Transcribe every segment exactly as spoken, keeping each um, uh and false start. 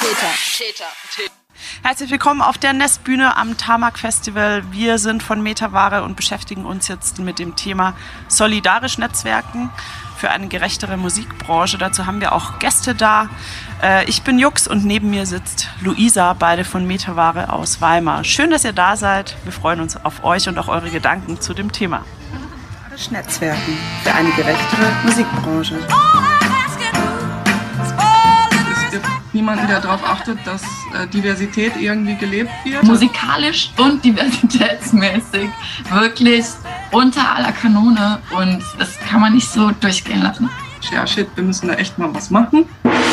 Täter. Herzlich willkommen auf der Nestbühne am Tarmac Festival. Wir sind von Metaware und beschäftigen uns jetzt mit dem Thema solidarisch Netzwerken für eine gerechtere Musikbranche. Dazu haben wir auch Gäste da. Ich bin Jux und neben mir sitzt Luisa, beide von Metaware aus Weimar. Schön, dass ihr da seid. Wir freuen uns auf euch und auch eure Gedanken zu dem Thema. Netzwerken für eine gerechtere Musikbranche. Es gibt niemanden, der darauf achtet, dass äh, Diversität irgendwie gelebt wird. Musikalisch und diversitätsmäßig wirklich unter aller Kanone und das kann man nicht so durchgehen lassen. Ja, shit, wir müssen da echt mal was machen.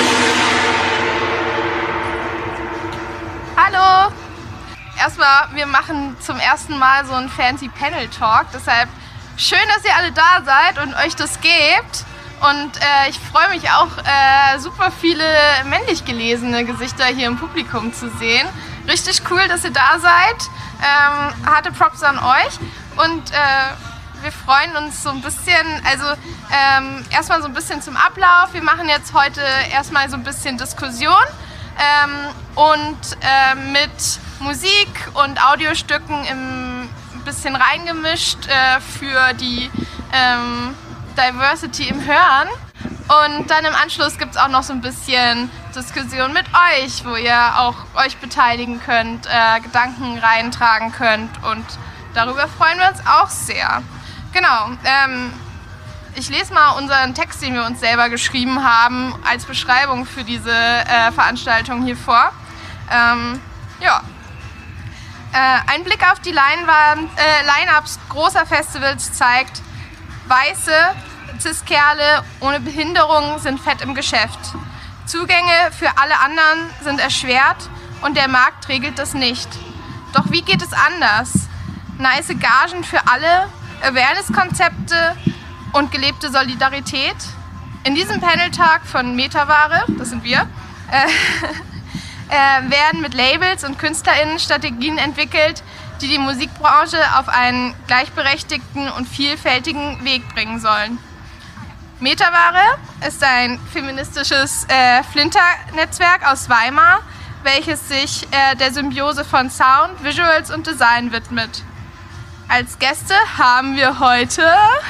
Hallo! Erstmal, wir machen zum ersten Mal so einen fancy Panel-Talk, deshalb schön, dass ihr alle da seid und euch das gebt. Und äh, ich freue mich auch, äh, super viele männlich gelesene Gesichter hier im Publikum zu sehen. Richtig cool, dass ihr da seid. Ähm, harte Props an euch. Und äh, wir freuen uns so ein bisschen, also ähm, erstmal so ein bisschen zum Ablauf. Wir machen jetzt heute erstmal so ein bisschen Diskussion ähm, und äh, mit Musik und Audiostücken im bisschen reingemischt äh, für die ähm, Diversity im Hören. Und dann im Anschluss gibt es auch noch so ein bisschen Diskussion mit euch, wo ihr auch euch beteiligen könnt, äh, Gedanken reintragen könnt und darüber freuen wir uns auch sehr. Genau, ähm, ich lese mal unseren Text, den wir uns selber geschrieben haben, als Beschreibung für diese äh, Veranstaltung hier vor. Ähm, ja. Äh, ein Blick auf die Leinwand, äh, Line-Ups großer Festivals zeigt, weiße Cis-Kerle ohne Behinderung sind fett im Geschäft. Zugänge für alle anderen sind erschwert und der Markt regelt das nicht. Doch wie geht es anders? Nice Gagen für alle, Awareness-Konzepte und gelebte Solidarität? In diesem Panel-Tag von Metaware, das sind wir, äh, Äh, werden mit Labels und KünstlerInnen Strategien entwickelt, die die Musikbranche auf einen gleichberechtigten und vielfältigen Weg bringen sollen. Metaware ist ein feministisches äh, Flinter-Netzwerk aus Weimar, welches sich äh, der Symbiose von Sound, Visuals und Design widmet. Als Gäste haben wir heute...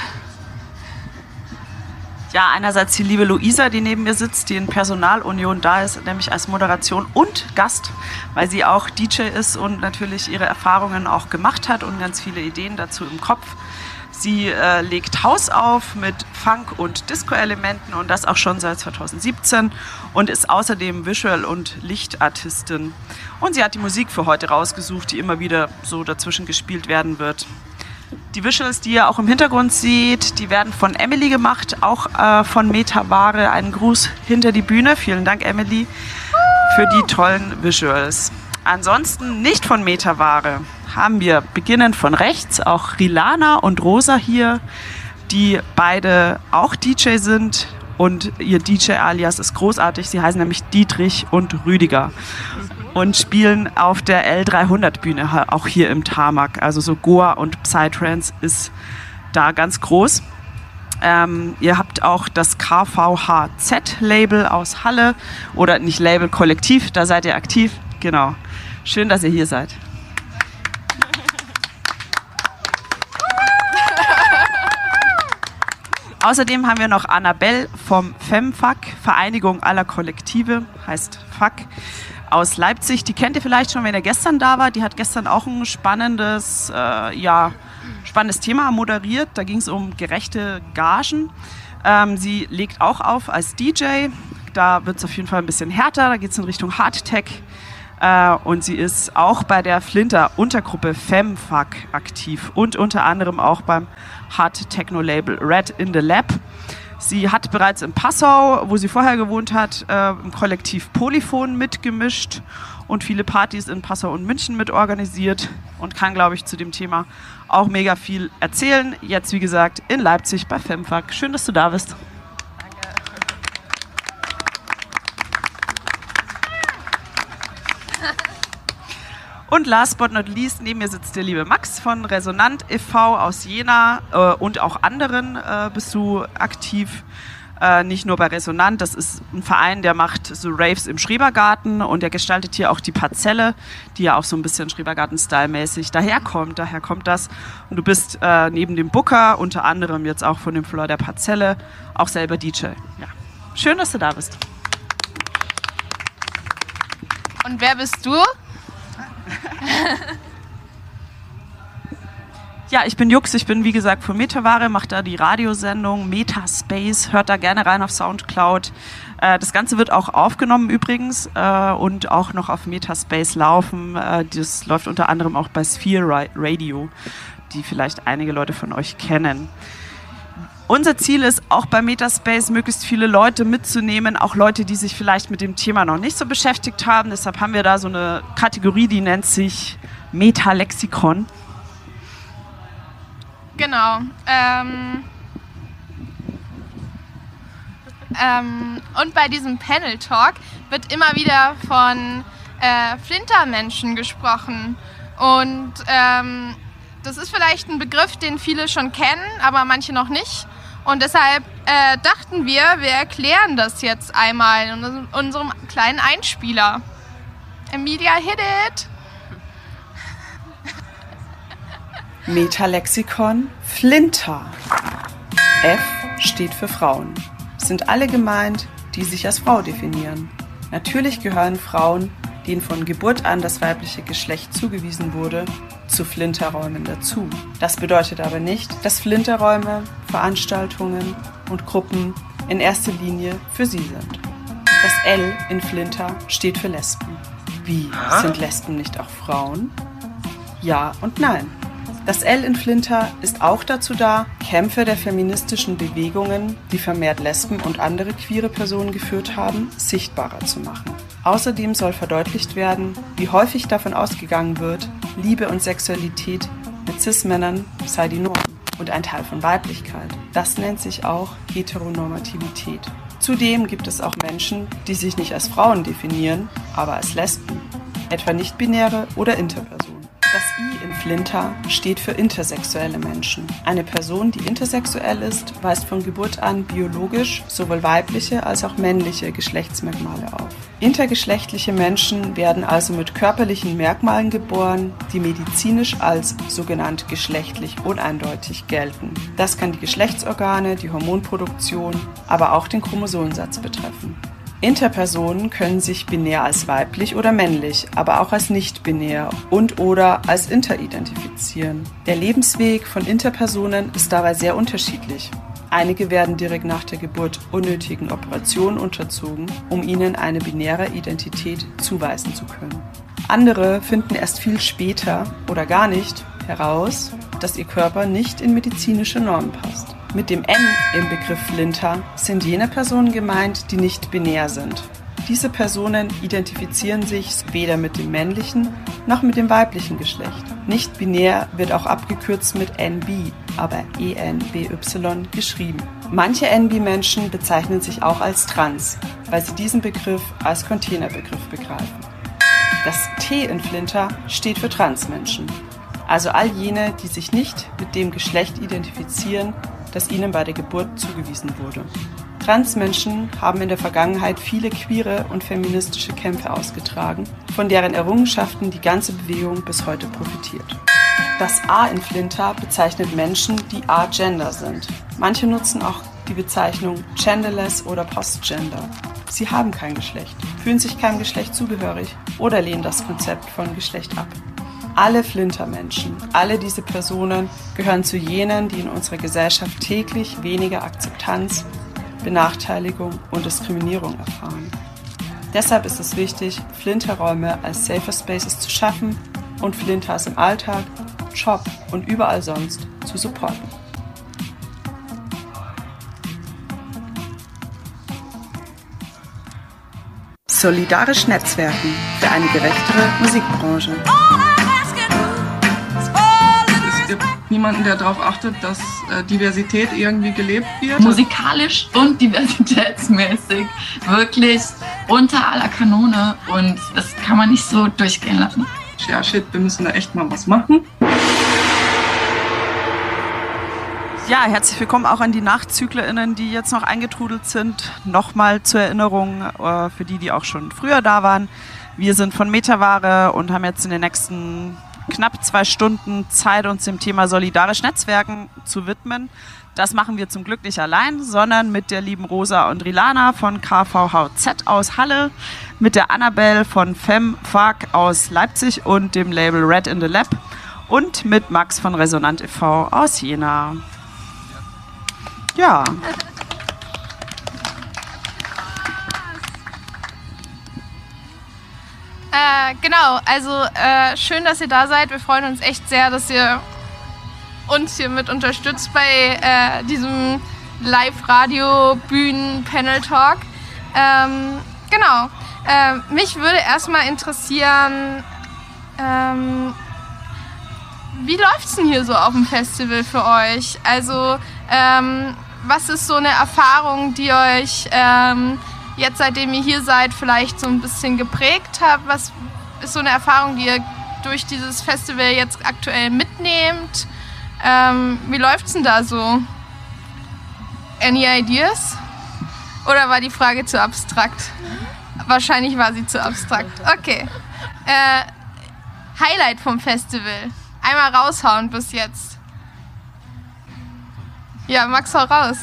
Ja, einerseits die liebe Luisa, die neben mir sitzt, die in Personalunion da ist, nämlich als Moderation und Gast, weil sie auch D J ist und natürlich ihre Erfahrungen auch gemacht hat und ganz viele Ideen dazu im Kopf. Sie äh, legt House auf mit Funk- und Disco-Elementen und das auch schon seit zweitausendsiebzehn und ist außerdem Visual- und Lichtartistin. Und sie hat die Musik für heute rausgesucht, die immer wieder so dazwischen gespielt werden wird. Die Visuals, die ihr auch im Hintergrund seht, die werden von Emily gemacht, auch äh, von Metaware. Einen Gruß hinter die Bühne. Vielen Dank, Emily, für die tollen Visuals. Ansonsten nicht von Metaware haben wir beginnend von rechts auch Rilana und Rosa hier, die beide auch D J sind. Und ihr D J-Alias ist großartig. Sie heißen nämlich Dietrich und Rüdiger. Und spielen auf der L dreihundert Bühne, auch hier im Tarmac. Also so Goa und Psytrance ist da ganz groß. Ähm, ihr habt auch das K V H Z-Label aus Halle, oder nicht Label, Kollektiv, da seid ihr aktiv. Genau. Schön, dass ihr hier seid. Außerdem haben wir noch Annabelle vom FemFac, Vereinigung aller Kollektive, heißt F A C, aus Leipzig. Die kennt ihr vielleicht schon, wenn ihr gestern da war. Die hat gestern auch ein spannendes, äh, ja, spannendes Thema moderiert. Da ging es um gerechte Gagen. Ähm, sie legt auch auf als D J. Da wird es auf jeden Fall ein bisschen härter. Da geht es in Richtung Hardtech. Äh, und sie ist auch bei der Flinter-Untergruppe FemFac aktiv und unter anderem auch beim Hard-Techno-Label Red in the Lab. Sie hat bereits in Passau, wo sie vorher gewohnt hat, äh, im Kollektiv Polyphon mitgemischt und viele Partys in Passau und München mitorganisiert und kann, glaube ich, zu dem Thema auch mega viel erzählen. Jetzt, wie gesagt, in Leipzig bei FemFac. Schön, dass du da bist. Und last but not least, neben mir sitzt der liebe Max von Resonant e V aus Jena äh, und auch anderen äh, bist du aktiv. Äh, nicht nur bei Resonant, das ist ein Verein, der macht so Raves im Schrebergarten und der gestaltet hier auch die Parzelle, die ja auch so ein bisschen Schrebergarten-Style-mäßig daherkommt. Daher kommt das. Und du bist äh, neben dem Booker, unter anderem jetzt auch von dem Floor der Parzelle, auch selber D J. Ja. Schön, dass du da bist. Und wer bist du? Ja, ich bin Jux, ich bin wie gesagt von Metaware, mache da die Radiosendung Metaspace, hört da gerne rein auf Soundcloud. Äh, das Ganze wird auch aufgenommen übrigens äh, und auch noch auf Metaspace laufen. Äh, das läuft unter anderem auch bei Sphere Radio, die vielleicht einige Leute von euch kennen. Unser Ziel ist auch bei Metaspace möglichst viele Leute mitzunehmen, auch Leute, die sich vielleicht mit dem Thema noch nicht so beschäftigt haben. Deshalb haben wir da so eine Kategorie, die nennt sich Metalexikon. Genau. Ähm, ähm, und bei diesem Panel Talk wird immer wieder von äh, Flintermenschen gesprochen. Und ähm, das ist vielleicht ein Begriff, den viele schon kennen, aber manche noch nicht. Und deshalb äh, dachten wir, wir erklären das jetzt einmal in unserem kleinen Einspieler. Emilia, hit it! Metalexikon Flinter. F steht für Frauen. Es sind alle gemeint, die sich als Frau definieren. Natürlich gehören Frauen, denen von Geburt an das weibliche Geschlecht zugewiesen wurde, zu Flinterräumen dazu. Das bedeutet aber nicht, dass Flinterräume, Veranstaltungen und Gruppen in erster Linie für sie sind. Das L in Flinter steht für Lesben. Wie, sind Lesben nicht auch Frauen? Ja und nein. Das L in Flinter ist auch dazu da, Kämpfe der feministischen Bewegungen, die vermehrt Lesben und andere queere Personen geführt haben, sichtbarer zu machen. Außerdem soll verdeutlicht werden, wie häufig davon ausgegangen wird, Liebe und Sexualität mit Cis-Männern sei die Norm und ein Teil von Weiblichkeit. Das nennt sich auch Heteronormativität. Zudem gibt es auch Menschen, die sich nicht als Frauen definieren, aber als Lesben, etwa nicht-binäre oder Interpersonen. Das I in Flinter steht für intersexuelle Menschen. Eine Person, die intersexuell ist, weist von Geburt an biologisch sowohl weibliche als auch männliche Geschlechtsmerkmale auf. Intergeschlechtliche Menschen werden also mit körperlichen Merkmalen geboren, die medizinisch als sogenannt geschlechtlich uneindeutig gelten. Das kann die Geschlechtsorgane, die Hormonproduktion, aber auch den Chromosomensatz betreffen. Interpersonen können sich binär als weiblich oder männlich, aber auch als nicht-binär und oder als inter identifizieren. Der Lebensweg von Interpersonen ist dabei sehr unterschiedlich. Einige werden direkt nach der Geburt unnötigen Operationen unterzogen, um ihnen eine binäre Identität zuweisen zu können. Andere finden erst viel später oder gar nicht heraus, dass ihr Körper nicht in medizinische Normen passt. Mit dem N im Begriff Flinter sind jene Personen gemeint, die nicht binär sind. Diese Personen identifizieren sich weder mit dem männlichen noch mit dem weiblichen Geschlecht. Nicht binär wird auch abgekürzt mit N B, aber E N B Y geschrieben. Manche N B-Menschen bezeichnen sich auch als trans, weil sie diesen Begriff als Containerbegriff begreifen. Das T in Flinter steht für Transmenschen, also all jene, die sich nicht mit dem Geschlecht identifizieren, das ihnen bei der Geburt zugewiesen wurde. Transmenschen haben in der Vergangenheit viele queere und feministische Kämpfe ausgetragen, von deren Errungenschaften die ganze Bewegung bis heute profitiert. Das A in Flinter bezeichnet Menschen, die agender sind. Manche nutzen auch die Bezeichnung genderless oder postgender. Sie haben kein Geschlecht, fühlen sich keinem Geschlecht zugehörig oder lehnen das Konzept von Geschlecht ab. Alle Flintermenschen, alle diese Personen gehören zu jenen, die in unserer Gesellschaft täglich weniger Akzeptanz, Benachteiligung und Diskriminierung erfahren. Deshalb ist es wichtig, Flinterräume als Safer Spaces zu schaffen und Flinters im Alltag, Job und überall sonst zu supporten. Solidarisch Netzwerken für eine gerechtere Musikbranche. Es gibt niemanden, der darauf achtet, dass äh, Diversität irgendwie gelebt wird. Musikalisch und diversitätsmäßig wirklich unter aller Kanone und das kann man nicht so durchgehen lassen. Ja, shit, wir müssen da echt mal was machen. Ja, herzlich willkommen auch an die NachzüglerInnen, die jetzt noch eingetrudelt sind. Nochmal zur Erinnerung äh, für die, die auch schon früher da waren. Wir sind von Metaware und haben jetzt in den nächsten knapp zwei Stunden Zeit, uns dem Thema solidarisch Netzwerken zu widmen. Das machen wir zum Glück nicht allein, sondern mit der lieben Rosa und Rilana von K V H Z aus Halle, mit der Annabelle von FemFark aus Leipzig und dem Label Red in the Lab und mit Max von Resonant e V aus Jena. Ja. Äh, genau, also äh, schön, dass ihr da seid. Wir freuen uns echt sehr, dass ihr uns hier mit unterstützt bei äh, diesem Live-Radio-Bühnen-Panel-Talk. Ähm, genau, äh, mich würde erstmal interessieren, ähm, wie läuft's denn hier so auf dem Festival für euch? Also, ähm, was ist so eine Erfahrung, die euch ähm, jetzt, seitdem ihr hier seid, vielleicht so ein bisschen geprägt hat? Was ist so eine Erfahrung, die ihr durch dieses Festival jetzt aktuell mitnehmt? Ähm, wie läuft's denn da so? Any ideas? Oder war die Frage zu abstrakt? Wahrscheinlich war sie zu abstrakt. Okay. Äh, Highlight vom Festival. Einmal raushauen bis jetzt. Ja, Max, hau raus.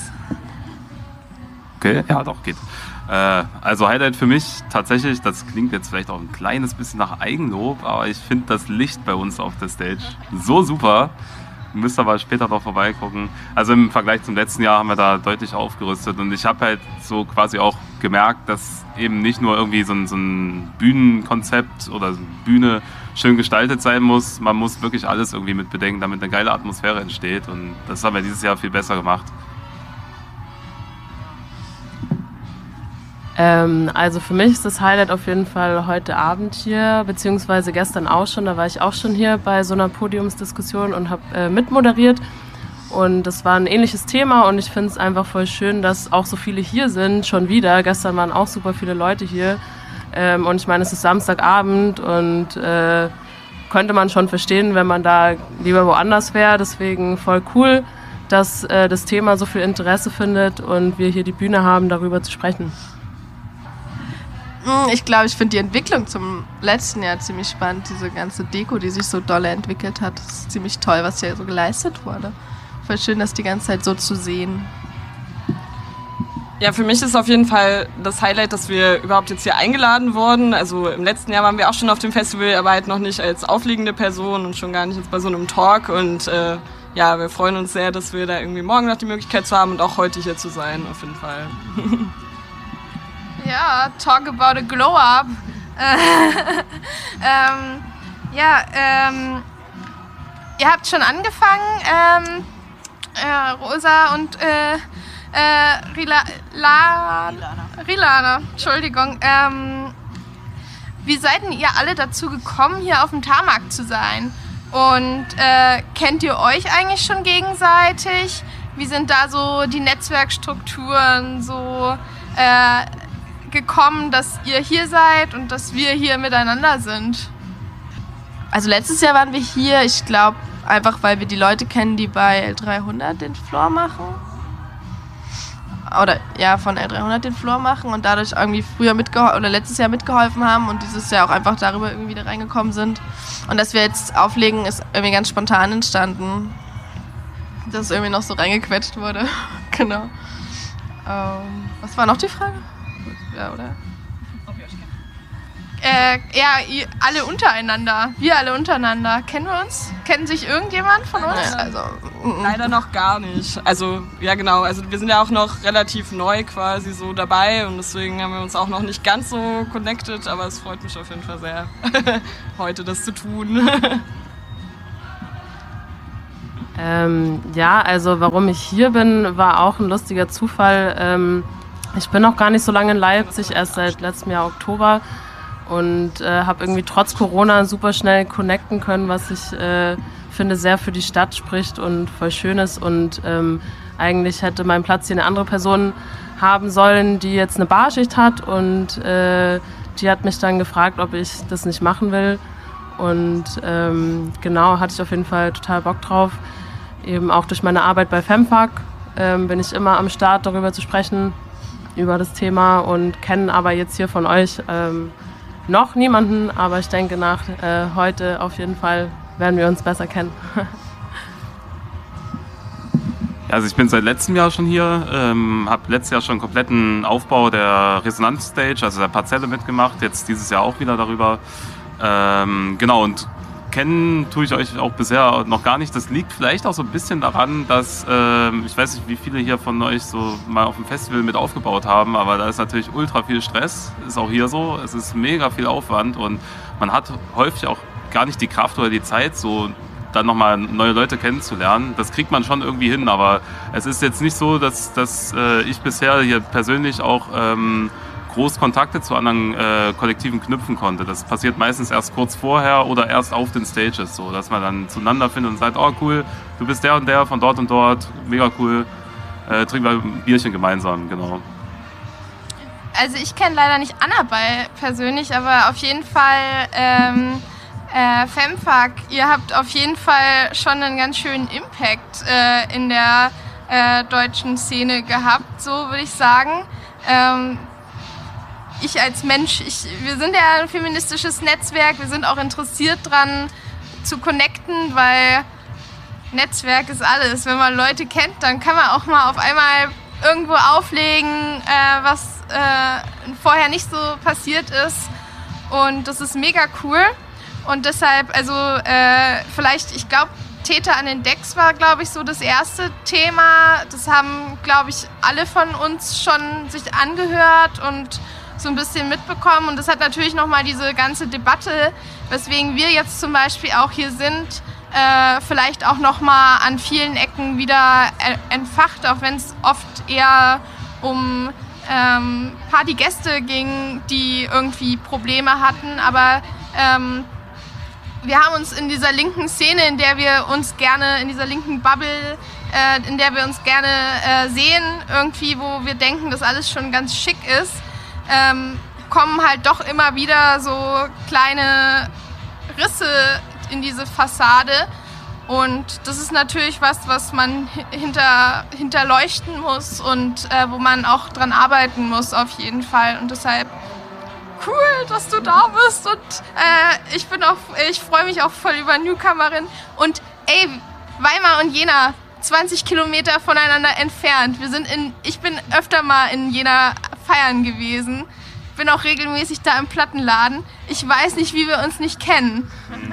Okay, ja, doch, geht. Äh, also Highlight für mich tatsächlich, das klingt jetzt vielleicht auch ein kleines bisschen nach Eigenlob, aber ich finde das Licht bei uns auf der Stage so super. Müsst aber später noch vorbeigucken. Also im Vergleich zum letzten Jahr haben wir da deutlich aufgerüstet und ich habe halt so quasi auch gemerkt, dass eben nicht nur irgendwie so ein, so ein Bühnenkonzept oder so eine Bühne schön gestaltet sein muss, man muss wirklich alles irgendwie mit bedenken, damit eine geile Atmosphäre entsteht und das haben wir dieses Jahr viel besser gemacht. Ähm, also für mich ist das Highlight auf jeden Fall heute Abend hier, beziehungsweise gestern auch schon. Da war ich auch schon hier bei so einer Podiumsdiskussion und habe äh, mitmoderiert. Und das war ein ähnliches Thema und ich finde es einfach voll schön, dass auch so viele hier sind, schon wieder. Gestern waren auch super viele Leute hier. Ähm, und ich meine, es ist Samstagabend und äh, könnte man schon verstehen, wenn man da lieber woanders wäre. Deswegen voll cool, dass äh, das Thema so viel Interesse findet und wir hier die Bühne haben, darüber zu sprechen. Ich glaube, ich finde die Entwicklung zum letzten Jahr ziemlich spannend. Diese ganze Deko, die sich so doll entwickelt hat. Das ist ziemlich toll, was hier so geleistet wurde. Voll schön, das die ganze Zeit so zu sehen. Ja, für mich ist auf jeden Fall das Highlight, dass wir überhaupt jetzt hier eingeladen wurden. Also im letzten Jahr waren wir auch schon auf dem Festival, aber halt noch nicht als auflegende Person und schon gar nicht jetzt bei so einem Talk. Und äh, ja, wir freuen uns sehr, dass wir da irgendwie morgen noch die Möglichkeit zu haben und auch heute hier zu sein, auf jeden Fall. Ja, talk about a glow up. ähm, ja, ähm, ihr habt schon angefangen, ähm, äh, Rosa und äh, äh, Rila, La, Rilana, Entschuldigung. Ähm, wie seid denn ihr alle dazu gekommen, hier auf dem Tarmac zu sein? Und äh, kennt ihr euch eigentlich schon gegenseitig? Wie sind da so die Netzwerkstrukturen so äh, gekommen, dass ihr hier seid und dass wir hier miteinander sind? Also letztes Jahr waren wir hier, ich glaube, einfach weil wir die Leute kennen, die bei L dreihundert den Floor machen. Oder ja, von L dreihundert den Floor machen und dadurch irgendwie früher mitgeholfen oder letztes Jahr mitgeholfen haben und dieses Jahr auch einfach darüber irgendwie da reingekommen sind. Und dass wir jetzt auflegen, ist irgendwie ganz spontan entstanden. Dass es irgendwie noch so reingequetscht wurde. Genau. Ähm, was war noch die Frage? Ja, oder? Äh, ja, ihr, alle untereinander. Wir alle untereinander. Kennen wir uns? Kennen sich irgendjemand von uns? Also, leider noch gar nicht. Also, ja genau. Also wir sind ja auch noch relativ neu quasi so dabei und deswegen haben wir uns auch noch nicht ganz so connected, aber es freut mich auf jeden Fall sehr, heute das zu tun. Ähm, ja, also warum ich hier bin, war auch ein lustiger Zufall. Ähm, ich bin noch gar nicht so lange in Leipzig, erst seit letztem Jahr Oktober und äh, habe irgendwie trotz Corona super schnell connecten können, was ich äh, finde sehr für die Stadt spricht und voll schön ist. Und ähm, eigentlich hätte mein Platz hier eine andere Person haben sollen, die jetzt eine Barschicht hat und äh, die hat mich dann gefragt, ob ich das nicht machen will. Und ähm, genau, hatte ich auf jeden Fall total Bock drauf. eben auch durch meine Arbeit bei FemFAC ähm, bin ich immer am Start, darüber zu sprechen, über das Thema und kenne aber jetzt hier von euch ähm, noch niemanden, aber ich denke, nach äh, heute auf jeden Fall werden wir uns besser kennen. Also ich bin seit letztem Jahr schon hier, ähm, habe letztes Jahr schon einen kompletten Aufbau der Resonanz-Stage, also der Parzelle mitgemacht, jetzt dieses Jahr auch wieder darüber. Ähm, genau, und kennen tue ich euch auch bisher noch gar nicht. Das liegt vielleicht auch so ein bisschen daran, dass, ähm, ich weiß nicht, wie viele hier von euch so mal auf dem Festival mit aufgebaut haben, aber da ist natürlich ultra viel Stress, ist auch hier so, es ist mega viel Aufwand und man hat häufig auch gar nicht die Kraft oder die Zeit, so dann nochmal neue Leute kennenzulernen. Das kriegt man schon irgendwie hin, aber es ist jetzt nicht so, dass, dass äh, ich bisher hier persönlich auch ähm, groß Kontakte zu anderen äh, Kollektiven knüpfen konnte. Das passiert meistens erst kurz vorher oder erst auf den Stages, so dass man dann zueinander findet und sagt, oh cool, du bist der und der von dort und dort, mega cool, äh, trinken wir ein Bierchen gemeinsam, genau. Also ich kenne leider nicht Annabelle persönlich, aber auf jeden Fall ähm, Äh, FemFAC, ihr habt auf jeden Fall schon einen ganz schönen Impact äh, in der äh, deutschen Szene gehabt, so würde ich sagen. Ähm, ich als Mensch, ich, wir sind ja ein feministisches Netzwerk, wir sind auch interessiert dran zu connecten, weil Netzwerk ist alles. Wenn man Leute kennt, dann kann man auch mal auf einmal irgendwo auflegen, äh, was äh, vorher nicht so passiert ist, und das ist mega cool. Und deshalb, also äh, vielleicht, ich glaube, Täter an den Decks war, glaube ich, so das erste Thema. Das haben, glaube ich, alle von uns schon sich angehört und so ein bisschen mitbekommen. Und das hat natürlich nochmal diese ganze Debatte, weswegen wir jetzt zum Beispiel auch hier sind, äh, vielleicht auch nochmal an vielen Ecken wieder entfacht, auch wenn es oft eher um ähm, Partygäste ging, die irgendwie Probleme hatten. Aber ähm, wir haben uns in dieser linken Szene, in der wir uns gerne, in dieser linken Bubble, äh, in der wir uns gerne äh, sehen, irgendwie, wo wir denken, dass alles schon ganz schick ist, ähm, kommen halt doch immer wieder so kleine Risse in diese Fassade. Und das ist natürlich was, was man hinter, hinterleuchten muss und äh, wo man auch dran arbeiten muss auf jeden Fall. Und deshalb cool, dass du da bist, und äh, ich bin auch, ich freue mich auch voll über Newcomerin. Und ey, Weimar und Jena, zwanzig Kilometer voneinander entfernt. Wir sind in, ich bin öfter mal in Jena feiern gewesen. Bin auch regelmäßig da im Plattenladen. Ich weiß nicht, wie wir uns nicht kennen.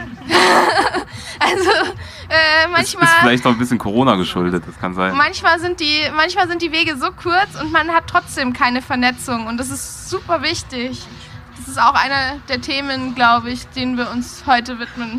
Also äh, manchmal. Ist, ist vielleicht auch ein bisschen Corona geschuldet, das kann sein. Manchmal sind die, manchmal sind die Wege so kurz und man hat trotzdem keine Vernetzung, und das ist super wichtig. Das ist auch einer der Themen, glaube ich, denen wir uns heute widmen.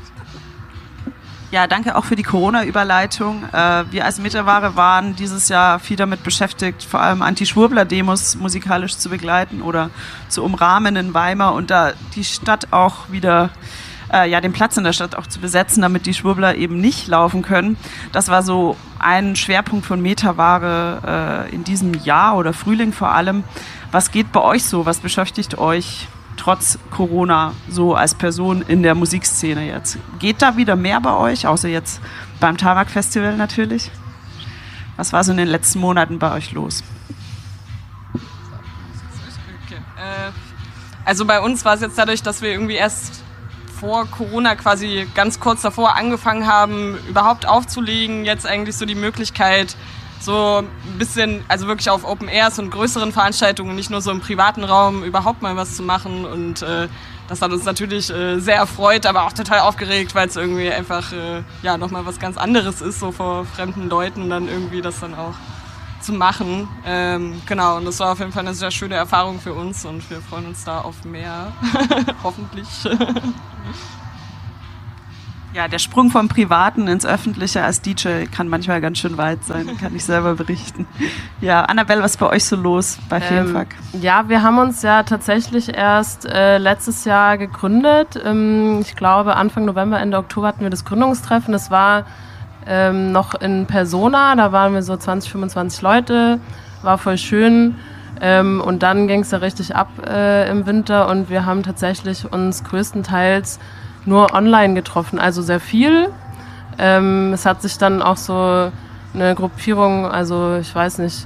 Ja, danke auch für die Corona-Überleitung. Äh, wir als Mitterware waren dieses Jahr viel damit beschäftigt, vor allem Anti-Schwurbler-Demos musikalisch zu begleiten oder zu umrahmen in Weimar und da die Stadt auch wieder, äh, ja, den Platz in der Stadt auch zu besetzen, damit die Schwurbler eben nicht laufen können. Das war so ein Schwerpunkt von Metaware äh, in diesem Jahr oder Frühling vor allem. Was geht bei euch so? Was beschäftigt euch trotz Corona so als Person in der Musikszene jetzt? Geht da wieder mehr bei euch, außer jetzt beim Tarak-Festival natürlich? Was war so in den letzten Monaten bei euch los? Okay. Äh, also bei uns war es jetzt dadurch, dass wir irgendwie erst vor Corona quasi ganz kurz davor angefangen haben, überhaupt aufzulegen, jetzt eigentlich so die Möglichkeit, so ein bisschen, also wirklich auf Open Airs und größeren Veranstaltungen, nicht nur so im privaten Raum, überhaupt mal was zu machen. Und äh, das hat uns natürlich äh, sehr erfreut, aber auch total aufgeregt, weil es irgendwie einfach äh, ja, nochmal was ganz anderes ist, so vor fremden Leuten dann irgendwie das dann auch zu machen. Ähm, genau, und das war auf jeden Fall eine sehr schöne Erfahrung für uns und wir freuen uns da auf mehr, hoffentlich. Ja, der Sprung vom Privaten ins Öffentliche als D J kann manchmal ganz schön weit sein, kann ich selber berichten. Ja, Annabelle, was ist bei euch so los bei FemFAC? Ähm, ja, wir haben uns ja tatsächlich erst äh, letztes Jahr gegründet. Ähm, ich glaube, Anfang November, Ende Oktober hatten wir das Gründungstreffen. Das war ähm, noch in Persona, da waren wir so zwanzig, fünfundzwanzig Leute, war voll schön. Ähm, und dann ging es da richtig ab äh, im Winter und wir haben tatsächlich uns größtenteils nur online getroffen, also sehr viel. Ähm, es hat sich dann auch so eine Gruppierung, also ich weiß nicht,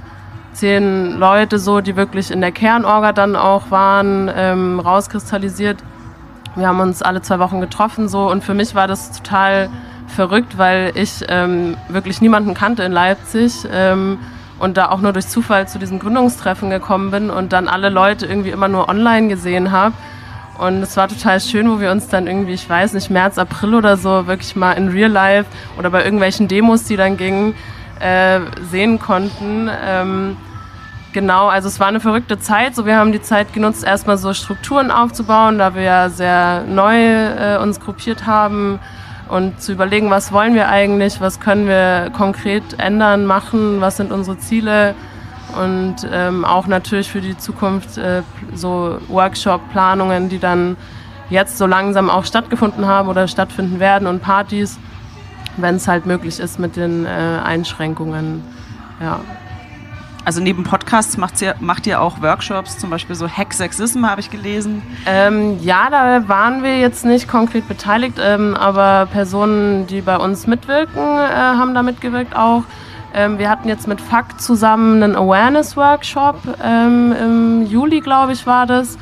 zehn Leute so, die wirklich in der Kernorga dann auch waren, ähm, rauskristallisiert. Wir haben uns alle zwei Wochen getroffen so und für mich war das total verrückt, weil ich ähm, wirklich niemanden kannte in Leipzig ähm, und da auch nur durch Zufall zu diesem Gründungstreffen gekommen bin und dann alle Leute irgendwie immer nur online gesehen habe. Und es war total schön, wo wir uns dann irgendwie, ich weiß nicht, März, April oder so wirklich mal in Real Life oder bei irgendwelchen Demos, die dann gingen, äh, sehen konnten. Ähm, genau, also es war eine verrückte Zeit. So, wir haben die Zeit genutzt, erstmal so Strukturen aufzubauen, da wir ja sehr neu äh, uns gruppiert haben und zu überlegen, was wollen wir eigentlich, was können wir konkret ändern, machen, was sind unsere Ziele. Und ähm, auch natürlich für die Zukunft äh, so Workshop-Planungen, die dann jetzt so langsam auch stattgefunden haben oder stattfinden werden und Partys, wenn es halt möglich ist mit den äh, Einschränkungen. Ja. Also neben Podcasts macht ihr, macht ihr auch Workshops, zum Beispiel so Hack Sexism, habe ich gelesen. Ähm, ja, da waren wir jetzt nicht konkret beteiligt, ähm, aber Personen, die bei uns mitwirken, äh, haben da mitgewirkt auch. Ähm, wir hatten jetzt mit F A C zusammen einen Awareness-Workshop, ähm, im Juli, glaube ich, war das.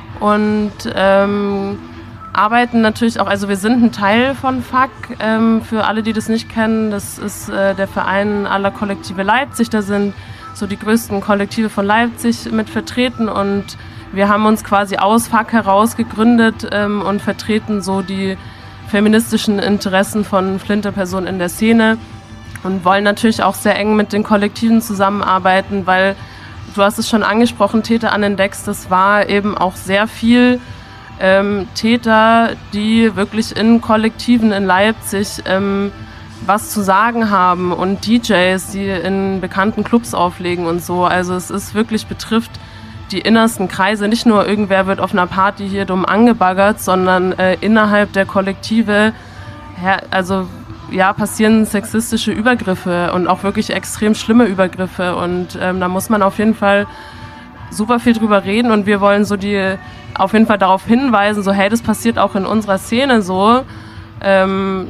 Und ähm, arbeiten natürlich auch, also wir sind ein Teil von F A C, ähm, für alle, die das nicht kennen, das ist äh, der Verein aller Kollektive Leipzig, da sind so die größten Kollektive von Leipzig mit vertreten und wir haben uns quasi aus F A C heraus gegründet ähm, und vertreten so die feministischen Interessen von Flinterpersonen in der Szene. Und wollen natürlich auch sehr eng mit den Kollektiven zusammenarbeiten, weil, du hast es schon angesprochen, Täter an den Decks, das war eben auch sehr viel ähm, Täter, die wirklich in Kollektiven in Leipzig ähm, was zu sagen haben und D Js, die in bekannten Clubs auflegen und so. Also es ist wirklich, betrifft die innersten Kreise. Nicht nur irgendwer wird auf einer Party hier dumm angebaggert, sondern äh, innerhalb der Kollektive, ja, also ja, passieren sexistische Übergriffe und auch wirklich extrem schlimme Übergriffe und ähm, da muss man auf jeden Fall super viel drüber reden und wir wollen so die auf jeden Fall darauf hinweisen, so hey, das passiert auch in unserer Szene so ähm,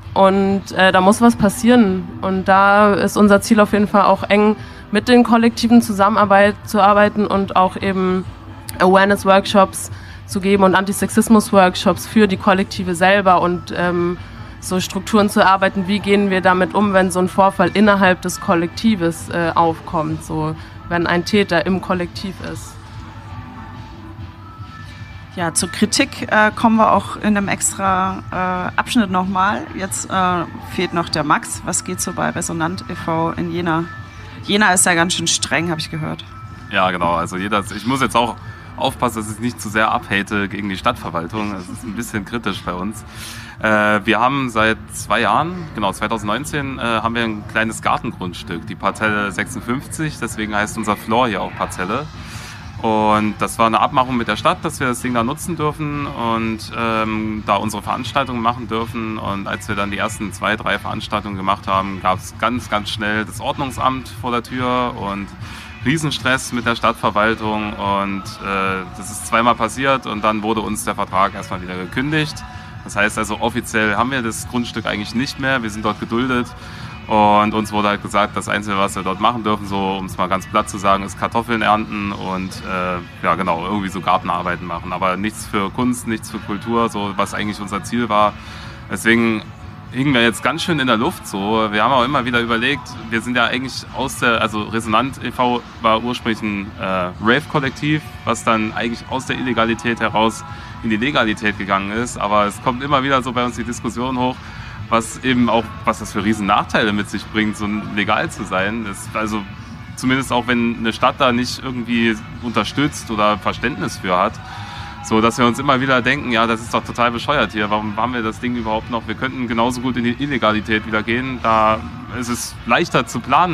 und äh, da muss was passieren und da ist unser Ziel auf jeden Fall auch eng mit den Kollektiven Zusammenarbeit zu arbeiten und auch eben Awareness-Workshops zu geben und Antisexismus-Workshops für die Kollektive selber und ähm, so Strukturen zu erarbeiten, wie gehen wir damit um, wenn so ein Vorfall innerhalb des Kollektives äh, aufkommt, so wenn ein Täter im Kollektiv ist. Ja, zur Kritik äh, kommen wir auch in einem extra äh, Abschnitt nochmal. Jetzt äh, fehlt noch der Max. Was geht so bei Resonant e V in Jena? Jena ist ja ganz schön streng, habe ich gehört. Ja, genau. Also jeder, ich muss jetzt auch aufpassen, dass ich nicht zu sehr abhate gegen die Stadtverwaltung. Das ist ein bisschen kritisch bei uns. Äh, wir haben seit zwei Jahren, genau zwanzig neunzehn, äh, haben wir ein kleines Gartengrundstück, die Parzelle sechsundfünfzig, deswegen heißt unser Floor hier auch Parzelle. Und das war eine Abmachung mit der Stadt, dass wir das Ding da nutzen dürfen und ähm, da unsere Veranstaltungen machen dürfen. Und als wir dann die ersten zwei, drei Veranstaltungen gemacht haben, gab es ganz, ganz schnell das Ordnungsamt vor der Tür und Riesenstress mit der Stadtverwaltung. Und äh, das ist zweimal passiert und dann wurde uns der Vertrag erstmal wieder gekündigt. Das heißt also, offiziell haben wir das Grundstück eigentlich nicht mehr. Wir sind dort geduldet und uns wurde halt gesagt, das Einzige, was wir dort machen dürfen, so um es mal ganz platt zu sagen, ist Kartoffeln ernten und äh, ja genau, irgendwie so Gartenarbeiten machen. Aber nichts für Kunst, nichts für Kultur, so was eigentlich unser Ziel war. Deswegen hingen wir jetzt ganz schön in der Luft. So. Wir haben auch immer wieder überlegt, wir sind ja eigentlich aus der, also Resonant e V war ursprünglich ein äh, Rave-Kollektiv, was dann eigentlich aus der Illegalität heraus in die Legalität gegangen ist. Aber es kommt immer wieder so bei uns die Diskussion hoch, was eben auch, was das für riesen Nachteile mit sich bringt, so legal zu sein. Das, also zumindest auch, wenn eine Stadt da nicht irgendwie unterstützt oder Verständnis für hat. So, dass wir uns immer wieder denken, ja, das ist doch total bescheuert hier, warum haben wir das Ding überhaupt noch? Wir könnten genauso gut in die Illegalität wieder gehen, da ist es leichter zu planen.